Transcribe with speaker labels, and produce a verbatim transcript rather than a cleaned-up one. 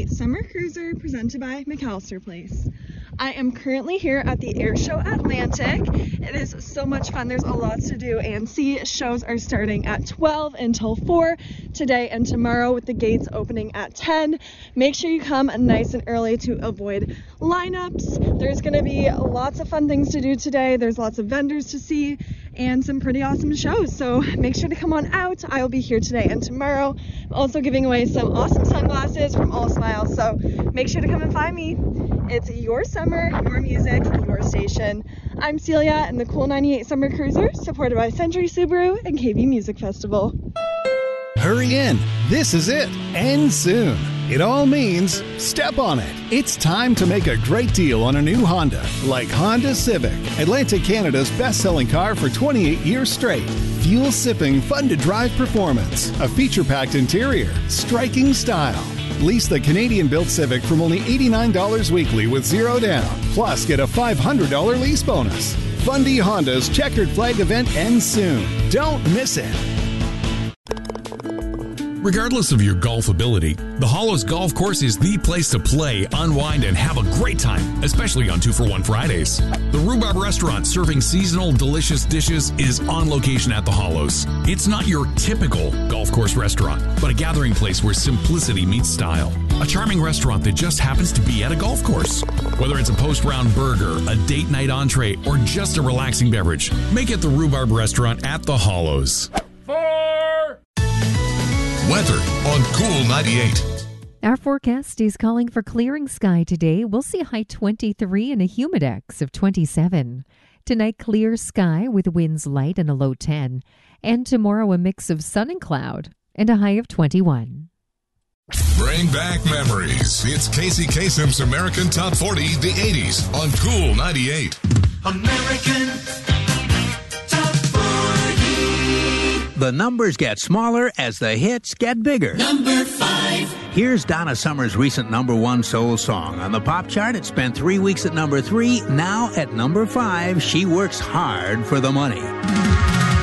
Speaker 1: ninety-eight Summer Cruiser presented by McAllister Place. I am currently here at the Air Show Atlantic. It is so much fun. There's a lot to do and see. Shows are starting at twelve until four today and tomorrow, with the gates opening at ten. Make sure you come nice and early to avoid lineups. There's going to be lots of fun things to do today. There's lots of vendors to see and some pretty awesome shows. So make sure to come on out. I will be here today and tomorrow. I'm also giving away some awesome sunglasses from All Smiles. So make sure to come and find me. It's your summer, your music, your station. I'm Celia and the Cool ninety-eight Summer Cruiser, supported by Century Subaru and K V Music Festival.
Speaker 2: Hurry in. This is it. And soon. It all means step on it. It's time to make a great deal on a new Honda, like Honda Civic, Atlantic Canada's best-selling car for twenty-eight years straight. Fuel-sipping, fun-to-drive performance, a feature-packed interior, striking style. Lease the Canadian-built Civic from only eighty-nine dollars weekly with zero down. Plus, get a five hundred dollars lease bonus. Fundy Honda's Checkered Flag event ends soon. Don't miss it.
Speaker 3: Regardless of your golf ability, the Hollows Golf Course is the place to play, unwind, and have a great time, especially on two for one Fridays. The Rhubarb Restaurant, serving seasonal delicious dishes, is on location at the Hollows. It's not your typical golf course restaurant, but a gathering place where simplicity meets style. A charming restaurant that just happens to be at a golf course. Whether it's a post-round burger, a date night entree, or just a relaxing beverage, make it the Rhubarb Restaurant at the Hollows.
Speaker 4: Weather on Cool ninety-eight.
Speaker 5: Our forecast is calling for clearing sky today. We'll see a high twenty-three and a humidex of twenty-seven. Tonight, clear sky with winds light and a low ten. And tomorrow, a mix of sun and cloud and a high of twenty-one.
Speaker 4: Bring back memories. It's Casey Kasem's American Top forty, the eighties on Cool ninety-eight.
Speaker 6: American Top forty.
Speaker 7: The numbers get smaller as the hits get bigger.
Speaker 6: Number five.
Speaker 7: Here's Donna Summer's recent number one soul song. On the pop chart, it spent three weeks at number three. Now at number five, she works hard for the money.